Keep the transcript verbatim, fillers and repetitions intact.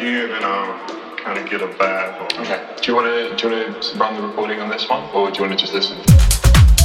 few, then I'll kind of get a vibe. Okay. Do you want to do you want to run the recording on this one, or do you want to just listen?